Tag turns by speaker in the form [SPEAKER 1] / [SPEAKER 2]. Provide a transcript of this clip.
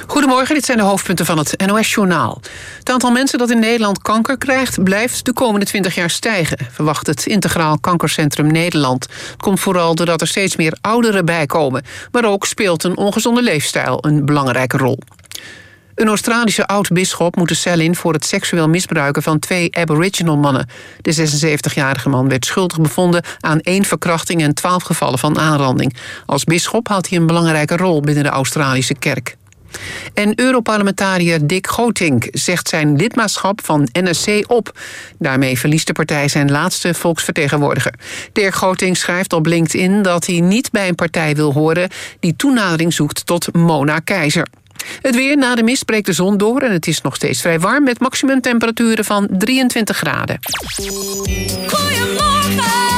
[SPEAKER 1] Goedemorgen, dit zijn de hoofdpunten van het NOS-journaal. Het aantal mensen dat in Nederland kanker krijgt blijft de komende 20 jaar stijgen, verwacht het Integraal Kankercentrum Nederland. Het komt vooral doordat er steeds meer ouderen bijkomen, maar ook speelt een ongezonde leefstijl een belangrijke rol. Een Australische oud-bisschop moet de cel in voor het seksueel misbruiken van 2 Aboriginal mannen. De 76-jarige man werd schuldig bevonden aan 1 verkrachting en 12 gevallen van aanranding. Als bisschop had hij een belangrijke rol binnen de Australische kerk. En Europarlementariër Dick Gooting zegt zijn lidmaatschap van NSC op. Daarmee verliest de partij zijn laatste volksvertegenwoordiger. Dirk Gooting schrijft op LinkedIn dat hij niet bij een partij wil horen die toenadering zoekt tot Mona Keizer. Het weer, na de mist breekt de zon door en het is nog steeds vrij warm met maximumtemperaturen van 23 graden.
[SPEAKER 2] Goedemorgen!